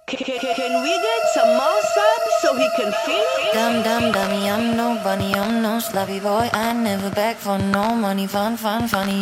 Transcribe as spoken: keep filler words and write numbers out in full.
Can we get some more subs so he can feed? Dumb, dumb, dummy, I'm no bunny, I'm no sloppy boy. I never beg for no money, fun, fun, funny.